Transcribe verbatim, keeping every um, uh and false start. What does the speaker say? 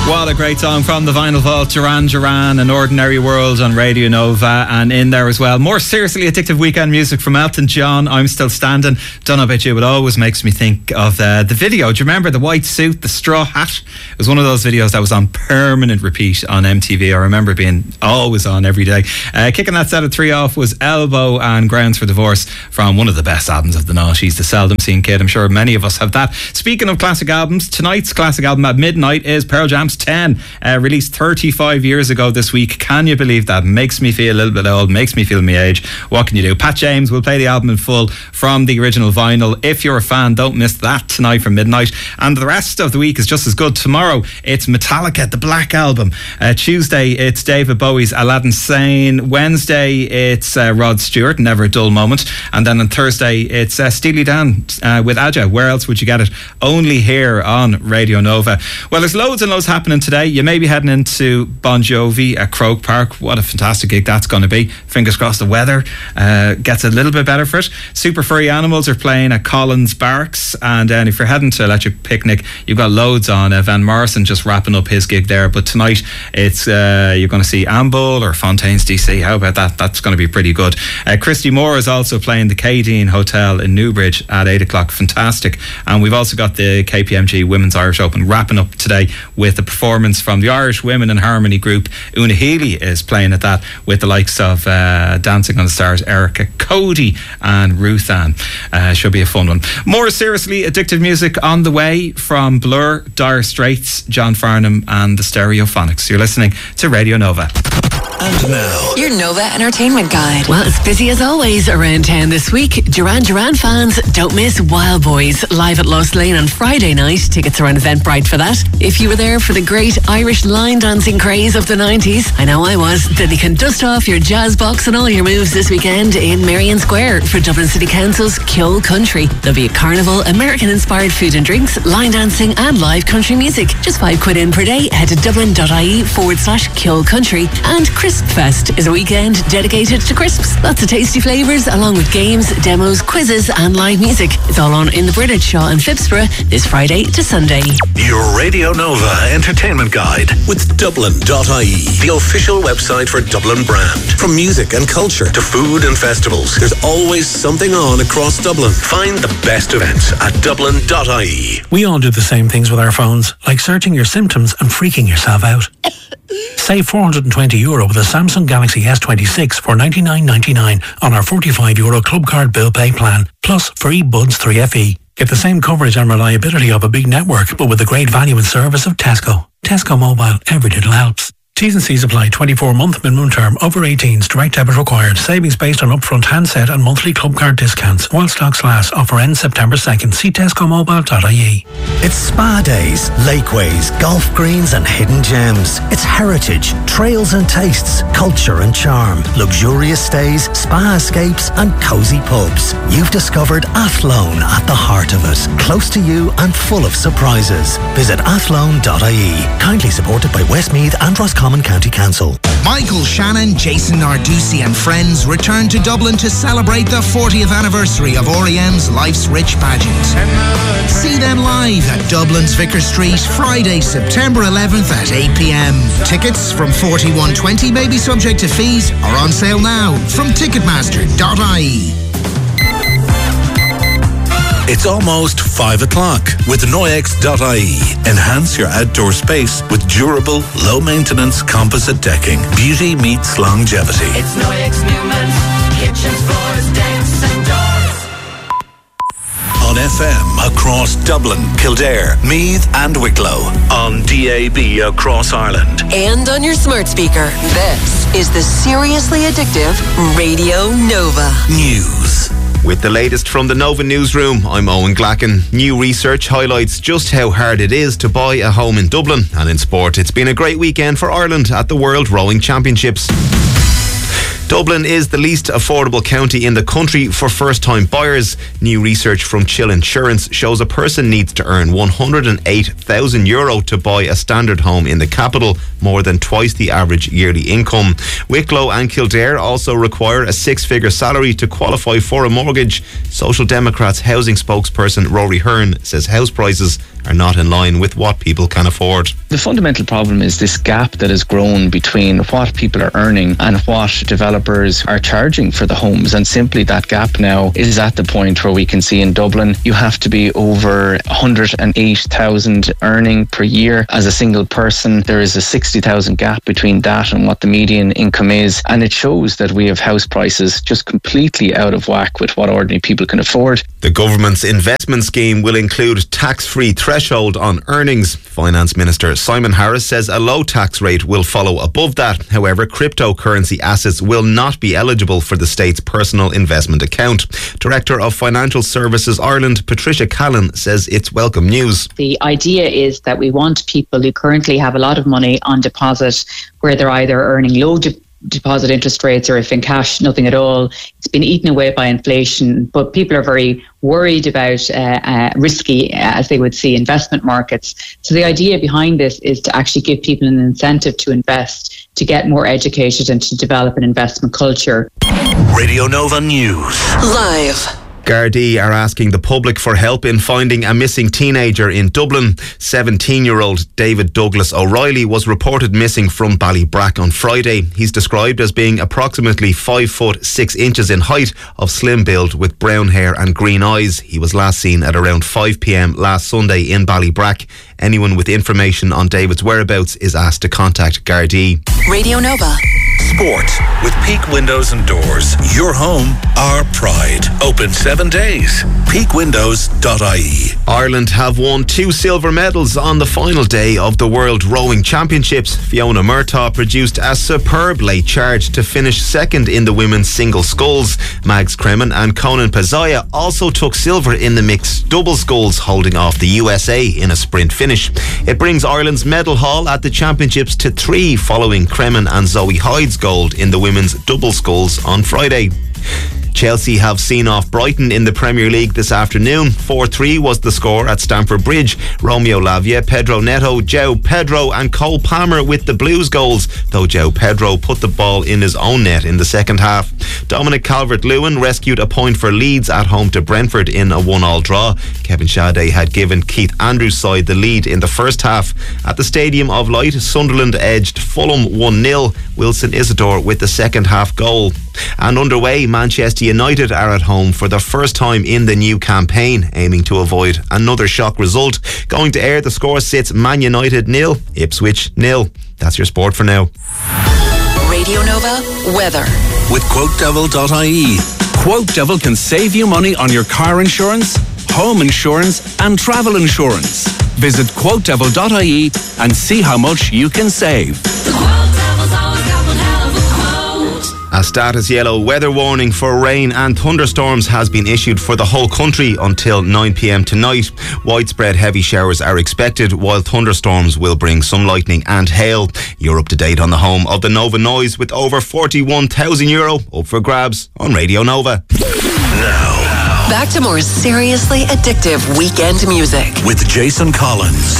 What a great song from the Vinyl Vault, Duran Duran, An Ordinary World on Radio Nova, and in there as well, more seriously addictive weekend music from Elton John, I'm Still Standing. Don't know about you, but it always makes me think of uh, the video. Do you remember the white suit, the straw hat? It was one of those videos that was on permanent repeat on M T V. I remember being always on every day. Uh, kicking that set of three off was Elbow and Grounds for Divorce from one of the best albums of the noughties, The Seldom Seen Kid. I'm sure many of us have that. Speaking of classic albums, tonight's classic album at midnight is Pearl Jam's ten, uh, released thirty-five years ago this week. Can you believe that? Makes me feel a little bit old, makes me feel my age. What can you do? Pat James will play the album in full from the original vinyl. If you're a fan, don't miss that tonight from midnight. And the rest of the week is just as good. Tomorrow it's Metallica, the Black Album. Uh, Tuesday it's David Bowie's Aladdin Sane. Wednesday it's uh, Rod Stewart, Never a Dull Moment. And then on Thursday it's uh, Steely Dan uh, with Aja. Where else would you get it? Only here on Radio Nova. Well, there's loads and loads happening today. You may be heading into Bon Jovi at Croke Park. What a fantastic gig that's going to be. Fingers crossed the weather uh, gets a little bit better for it. Super Furry Animals are playing at Collins Barracks, and uh, if you're heading to Electric Picnic, you've got loads on. uh, Van Morrison just wrapping up his gig there, but tonight it's uh, you're going to see Amble or Fontaines D C. How about that? That's going to be pretty good. uh, Christy Moore is also playing the K Dean Hotel in Newbridge at eight o'clock. Fantastic. And we've also got the K P M G Women's Irish Open wrapping up today with a performance from the Irish Women in Harmony group. Una Healy is playing at that with the likes of uh, Dancing on the Stars, Erica Cody and Ruth Ann. Uh, should be a fun one. More seriously addictive music on the way from Blur, Dire Straits, John Farnham and the Stereophonics. You're listening to Radio Nova. And now, your Nova Entertainment Guide. Well, it's busy as always around town this week. Duran Duran fans, don't miss Wild Boys live at Lost Lane on Friday night. Tickets are on Eventbrite for that. If you were there for the great Irish line dancing craze of the nineties, I know I was, then you can dust off your jazz box and all your moves this weekend in Marion Square for Dublin City Council's Kyo Country. There'll be a carnival, American-inspired food and drinks, line dancing and live country music. Just five quid in per day. Head to dublin.ie forward slash Kyo Country. And Crisp Fest is a weekend dedicated to crisps. Lots of tasty flavours along with games, demos, quizzes and live music. It's all on in the British Shaw in Phibsborough this Friday to Sunday. Your Radio Nova Entertainment Guide with Dublin dot I E, the official website for Dublin brand. From music and culture to food and festivals, there's always something on across Dublin. Find the best events at Dublin dot I E. We all do the same things with our phones, like searching your symptoms and freaking yourself out. Save four hundred twenty euro with a Samsung Galaxy S twenty-six for ninety-nine ninety-nine on our forty-five euro Club Card Bill Pay plan, plus free Buds three F E. Get the same coverage and reliability of a big network, but with the great value and service of Tesco. Tesco Mobile, every little helps. T's and C's apply. twenty-four month minimum term. Over eighteens. Direct debit required. Savings based on upfront handset and monthly club card discounts. While stocks last. Offer ends September second. See tesco mobile dot I E. It's spa days, lakeways, golf greens and hidden gems. It's heritage, trails and tastes, culture and charm, luxurious stays, spa escapes and cosy pubs. You've discovered Athlone at the heart of it. Close to you and full of surprises. Visit athlone dot I E. Kindly supported by Westmeath and Roscommon County Council. Michael Shannon, Jason Narducci and friends return to Dublin to celebrate the fortieth anniversary of R E M's Life's Rich pageant. See them live at Dublin's Vicar Street, Friday, September eleventh at eight p m. Tickets from forty-one twenty may be subject to fees, are on sale now from ticketmaster dot I E. It's almost five o'clock with Noyex dot I E. Enhance your outdoor space with durable, low-maintenance composite decking. Beauty meets longevity. It's Noyex Newman. Kitchens, floors, decks and doors. On F M across Dublin, Kildare, Meath and Wicklow. On D A B across Ireland. And on your smart speaker. This is the seriously addictive Radio Nova. News. With the latest from the Nova Newsroom, I'm Owen Glacken. New research highlights just how hard it is to buy a home in Dublin. And in sport, it's been a great weekend for Ireland at the World Rowing Championships. Dublin is the least affordable county in the country for first-time buyers. New research from Chill Insurance shows a person needs to earn one hundred eight thousand euro to buy a standard home in the capital, more than twice the average yearly income. Wicklow and Kildare also require a six-figure salary to qualify for a mortgage. Social Democrats housing spokesperson Rory Hearn says house prices are not in line with what people can afford. The fundamental problem is this gap that has grown between what people are earning and what developers are charging for the homes. And simply that gap now is at the point where we can see in Dublin, you have to be over one hundred eight thousand earning per year as a single person. There is a sixty thousand gap between that and what the median income is. And it shows that we have house prices just completely out of whack with what ordinary people can afford. The government's investment scheme will include tax-free threshold on earnings. Finance Minister Simon Harris says a low tax rate will follow above that. However, cryptocurrency assets will not be eligible for the state's personal investment account. Director of Financial Services Ireland, Patricia Callan, says it's welcome news. The idea is that we want people who currently have a lot of money on deposit, where they're either earning low de- deposit interest rates or if in cash, nothing at all. It's been eaten away by inflation, but people are very worried about uh, uh, risky, uh, as they would see, investment markets. So the idea behind this is to actually give people an incentive to invest, to get more educated and to develop an investment culture. Radio Nova News. Live. Gardaí are asking the public for help in finding a missing teenager in Dublin. seventeen-year-old David Douglas O'Reilly was reported missing from Ballybrack on Friday. He's described as being approximately five foot six inches in height, of slim build with brown hair and green eyes. He was last seen at around five p.m. last Sunday in Ballybrack. Anyone with information on David's whereabouts is asked to contact Gardaí. Radio Nova. Sport with Peak Windows and Doors. Your home, our pride. Open seven days. peak windows dot I E. Ireland have won two silver medals on the final day of the World Rowing Championships. Fiona Murtaugh produced a superb late charge to finish second in the women's single sculls. Mags Kremen and Conan Pazaya also took silver in the mixed double sculls, holding off the U S A in a sprint finish. It brings Ireland's medal haul at the championships to three, following Kremen and Zoe Hyde's gold in the women's double sculls on Friday. Chelsea have seen off Brighton in the Premier League this afternoon. four three was the score at Stamford Bridge. Romeo Lavia, Pedro Neto, João Pedro and Cole Palmer with the Blues goals, though João Pedro put the ball in his own net in the second half. Dominic Calvert-Lewin rescued a point for Leeds at home to Brentford in a one-all draw. Kevin Shadday had given Keith Andrews' side the lead in the first half. At the Stadium of Light, Sunderland edged Fulham one nil. Wilson Isidore with the second half goal. And underway, Manchester United are at home for the first time in the new campaign, aiming to avoid another shock result. Going to air, the score sits Man United nil, Ipswich nil. That's your sport for now. Radio Nova weather with quote devil dot I E. Quote Devil can save you money on your car insurance, home insurance and travel insurance. Visit quote devil dot I E and see how much you can save. A status yellow weather warning for rain and thunderstorms has been issued for the whole country until nine p.m. tonight. Widespread heavy showers are expected, while thunderstorms will bring some lightning and hail. You're up to date on the home of the Nova Noise, with over forty-one thousand euro up for grabs on Radio Nova. Now, back to more seriously addictive weekend music with Jason Collins.